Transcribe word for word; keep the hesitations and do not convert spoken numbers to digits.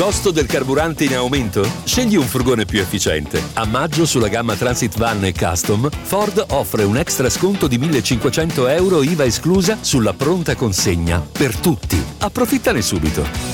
Costo del carburante in aumento? Scegli un furgone più efficiente. A maggio sulla gamma Transit Van e Custom, Ford offre un extra sconto di millecinquecento euro I V A esclusa sulla pronta consegna per tutti. Approfittane subito.